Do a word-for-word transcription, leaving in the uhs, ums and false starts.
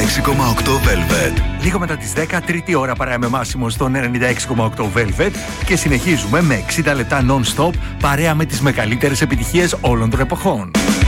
έξι κόμμα οκτώ Velvet. Λίγο μετά τις δέκα, τρίτη ώρα παρέα με Μάσιμο στον ενενήντα έξι κόμμα οκτώ Velvet και συνεχίζουμε με εξήντα λεπτά non-stop παρέα με τις μεγαλύτερες επιτυχίες όλων των εποχών.